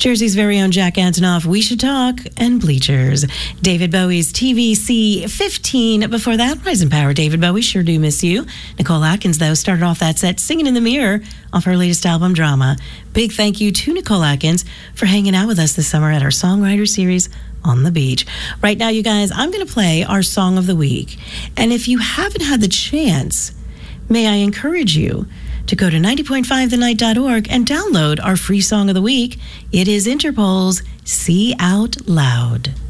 Jersey's very own Jack Antonoff, We Should Talk, and Bleachers. David Bowie's TVC 15. Before that, Rise and Power, David Bowie, Sure Do Miss You. Nicole Atkins, though, started off that set singing in the mirror off her latest album, Drama. Big thank you to Nicole Atkins for hanging out with us this summer at our Songwriter Series on the beach. Right now, you guys, I'm going to play our Song of the Week. And if you haven't had the chance, may I encourage you to go to 90.5thenight.org and download our free Song of the Week. It is Interpol's See Out Loud.